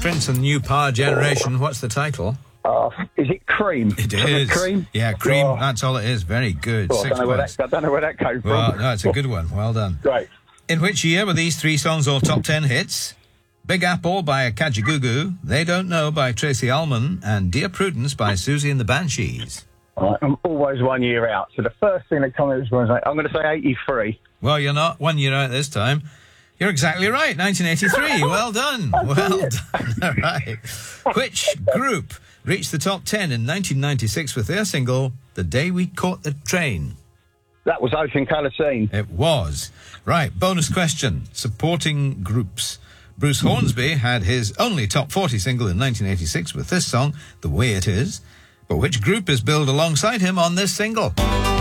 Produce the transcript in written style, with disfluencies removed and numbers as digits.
Prince and the New Power Generation. What's the title? Is it Cream? It is. Cream? Yeah, Cream. Oh. That's all it is. Very good. Oh, I 6 points. I don't know where that came from. Well, no, it's a good one. Well done. Great. In which year were these 3 songs all top 10 hits? Big Apple by Kajagoogoo, They Don't Know by Tracy Ullman, and Dear Prudence by Susie and the Banshees. I'm always 1 year out, so the first thing that comes to mind is I'm going to say 83. Well, you're not 1 year out this time. You're exactly right, 1983. Well done. Well done. All right. Which group reached the top 10 in 1996 with their single, The Day We Caught the Train? That was Ocean Colour Scene. It was. Right, bonus question. Supporting groups. Bruce Hornsby had his only top 40 single in 1986 with this song, The Way It Is. But which group is billed alongside him on this single?